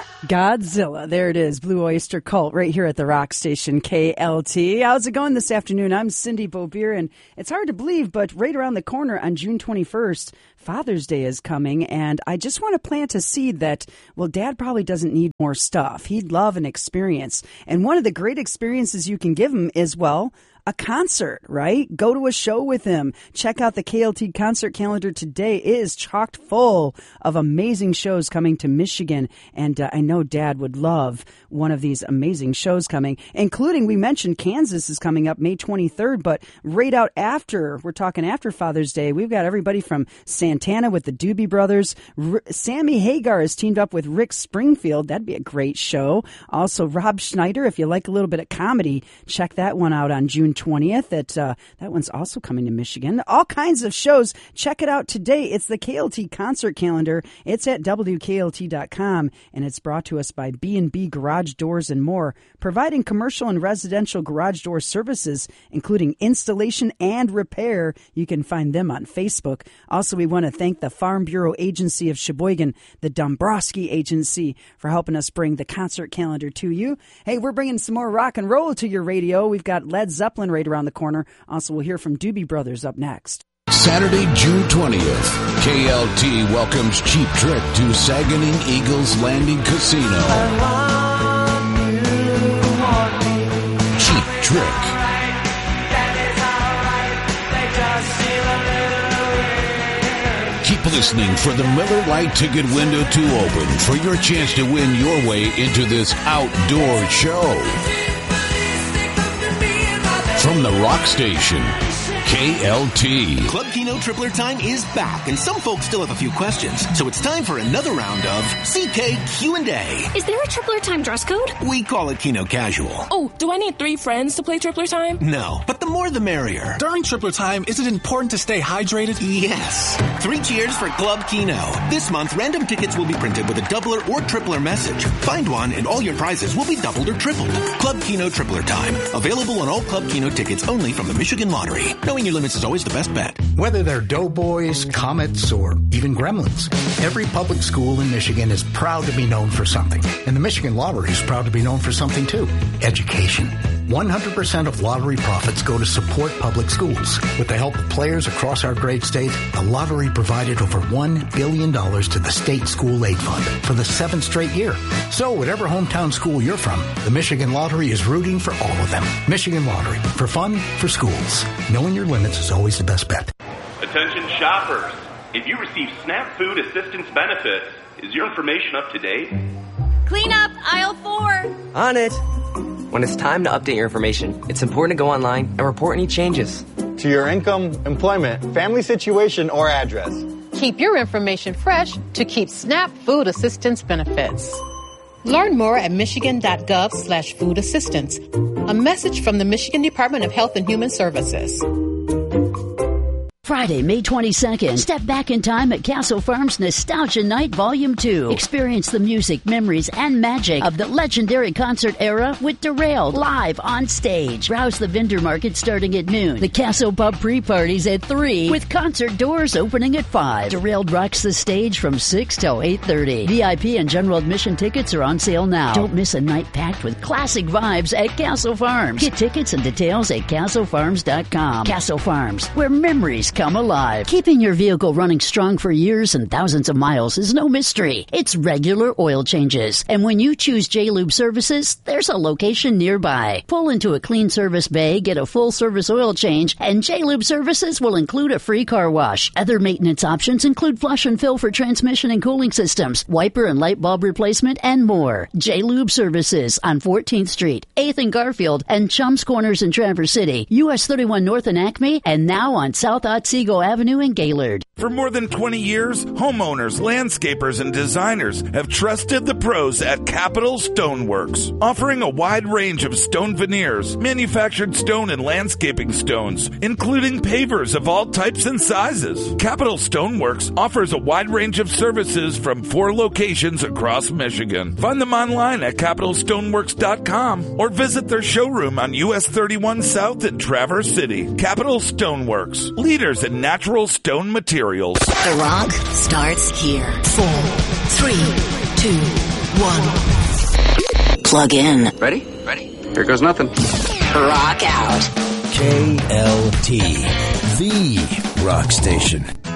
Godzilla. There it is. Blue Oyster Cult right here at the rock station KLT. How's it going this afternoon? I'm Cindy Beaubier, and it's hard to believe, but right around the corner on June 21st, Father's Day is coming, and I just want to plant a seed that, well, Dad probably doesn't need more stuff. He'd love an experience. And one of the great experiences you can give him is, well, a concert, right? Go to a show with him. Check out the KLT concert calendar today. It is chocked full of amazing shows coming to Michigan. And I know Dad would love one of these amazing shows coming, including, we mentioned Kansas is coming up May 23rd, but right out after, we're talking after Father's Day, we've got everybody from Santana with the Doobie Brothers. Sammy Hagar has teamed up with Rick Springfield. That'd be a great show. Also, Rob Schneider, if you like a little bit of comedy, check that one out on June 20th. That one's also coming to Michigan. All kinds of shows. Check it out today. It's the KLT concert calendar. It's at WKLT.com, and it's brought to us by B&B Garage Doors and More, providing commercial and residential garage door services, including installation and repair. You can find them on Facebook. Also, we want to thank the Farm Bureau Agency of Sheboygan, the Dombrowski Agency, for helping us bring the concert calendar to you. Hey, we're bringing some more rock and roll to your radio. We've got Led Zeppelin right around the corner. Also, we'll hear from Doobie Brothers up next. Saturday, June 20th, KLT welcomes Cheap Trick to Saganing Eagles Landing Casino. Cheap Trick. Keep listening for the Miller Lite ticket window to open for your chance to win your way into this outdoor show. From the rock station, KLT. Club Kino Tripler Time is back, and some folks still have a few questions. So it's time for another round of CK Q&A. Is there a Tripler Time dress code? We call it Kino Casual. Oh, do I need 3 friends to play Tripler Time? No, but the more the merrier. During Tripler Time, is it important to stay hydrated? Yes. 3 cheers for Club Kino. This month, random tickets will be printed with a doubler or tripler message. Find one, and all your prizes will be doubled or tripled. Club Kino Tripler Time. Available on all Club Kino tickets only from the Michigan Lottery. Knowing your limits is always the best bet. Whether they're Doughboys, Comets, or even Gremlins, every public school in Michigan is proud to be known for something. And the Michigan Lottery is proud to be known for something too. Education. 100% of lottery profits go to support public schools. With the help of players across our great state, the lottery provided over $1 billion to the state school aid fund for the 7th straight year. So whatever hometown school you're from, the Michigan Lottery is rooting for all of them. Michigan Lottery, for fun, for schools. Knowing your limits is always the best bet. Attention shoppers. If you receive SNAP Food Assistance benefits, is your information up to date? Clean up aisle 4. On it. When it's time to update your information, it's important to go online and report any changes. To your income, employment, family situation, or address. Keep your information fresh to keep SNAP Food Assistance benefits. Learn more at michigan.gov/food assistance. A message from the Michigan Department of Health and Human Services. Friday, May 22nd, step back in time at Castle Farms Nostalgia Night Volume 2. Experience the music, memories, and magic of the legendary concert era with Derailed live on stage. Browse the vendor market starting at noon. The Castle Pub pre-parties at 3 with concert doors opening at 5. Derailed rocks the stage from 6 till 8:30. VIP and general admission tickets are on sale now. Don't miss a night packed with classic vibes at Castle Farms. Get tickets and details at castlefarms.com. Castle Farms, where memories come alive. Keeping your vehicle running strong for years and thousands of miles is no mystery. It's regular oil changes. And when you choose J-Lube Services, there's a location nearby. Pull into a clean service bay, get a full service oil change, and J-Lube Services will include a free car wash. Other maintenance options include flush and fill for transmission and cooling systems, wiper and light bulb replacement, and more. J-Lube Services on 14th Street, 8th and Garfield, and Chums Corners in Traverse City, US 31 North in Acme, and now on South Otsego Avenue in Gaylord. For more than 20 years, homeowners, landscapers, and designers have trusted the pros at Capital Stoneworks, offering a wide range of stone veneers, manufactured stone and landscaping stones, including pavers of all types and sizes. Capital Stoneworks offers a wide range of services from 4 locations across Michigan. Find them online at capitalstoneworks.com or visit their showroom on US 31 South in Traverse City. Capital Stoneworks, leaders in natural stone materials. The rock starts here. 4, 3, 2, 1. Plug in. Ready? Here goes nothing. Rock out. KLT, the rock station.